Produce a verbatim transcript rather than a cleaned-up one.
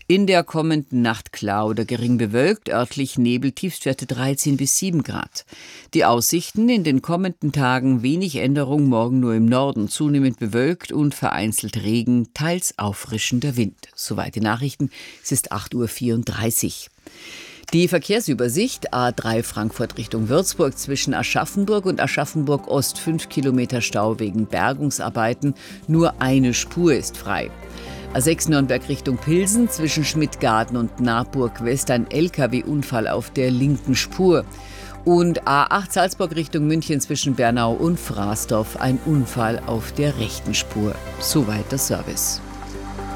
In der kommenden Nacht klar oder gering bewölkt, örtlich Nebel, Tiefstwerte dreizehn bis sieben Grad. Die Aussichten: in den kommenden Tagen wenig Änderung, morgen nur im Norden zunehmend bewölkt und vereinzelt Regen, teils auffrischender Wind. Soweit die Nachrichten, es ist acht Uhr vierunddreißig. Die Verkehrsübersicht: A drei Frankfurt Richtung Würzburg zwischen Aschaffenburg und Aschaffenburg Ost fünf Kilometer Stau wegen Bergungsarbeiten, nur eine Spur ist frei. A sechs Nürnberg Richtung Pilsen zwischen Schmidtgarten und Naburg West ein L K W-Unfall auf der linken Spur. Und A acht Salzburg Richtung München zwischen Bernau und Fraßdorf ein Unfall auf der rechten Spur. Soweit der Service.